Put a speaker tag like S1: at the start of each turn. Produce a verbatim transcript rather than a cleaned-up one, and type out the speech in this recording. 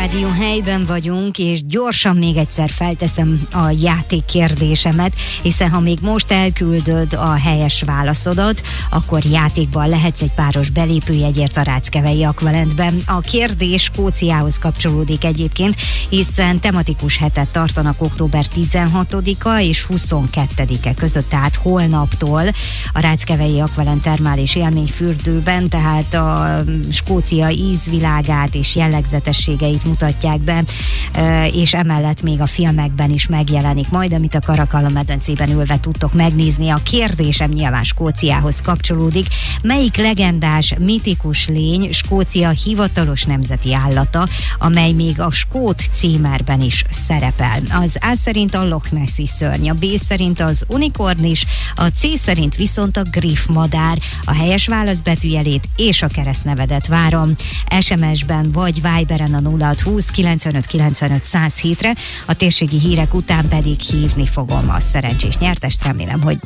S1: Rádió helyben vagyunk, és gyorsan még egyszer felteszem a játék kérdésemet, hiszen ha még most elküldöd a helyes válaszodat, akkor játékban lehetsz egy páros belépőjegyért a Ráckevei Aqualentben. A kérdés Skóciához kapcsolódik egyébként, hiszen tematikus hetet tartanak október tizenhatodika és huszonkettedike között, tehát holnaptól a Ráckevei Aqualent termális élményfürdőben, tehát a Skócia ízvilágát és jellegzetességeit mutatják be, és emellett még a filmekben is megjelenik majd, amit a Karakalla medencében ülve tudtok megnézni. A kérdésem nyilván Skóciához kapcsolódik. Melyik legendás, mitikus lény Skócia hivatalos nemzeti állata, amely még a skót címerben is szerepel? Az A szerint a Loch Nessi szörny, a B szerint az unikornis, a C szerint viszont a griffmadár. A helyes válasz betűjelét és a keresztnevedet várom. es em es-ben vagy Viberen a nulla hat húsz kilencvenöt kilencvenöt száz hétre, a térségi hírek után pedig hívni fogom a szerencsés nyertest. Remélem, hogy